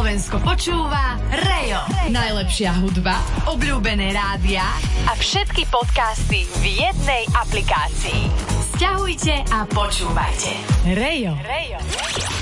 Slovensko počúva Rejo. Najlepšia hudba, obľúbené rádia a všetky podcasty v jednej aplikácii. Sťahujte a počúvajte. Rejo.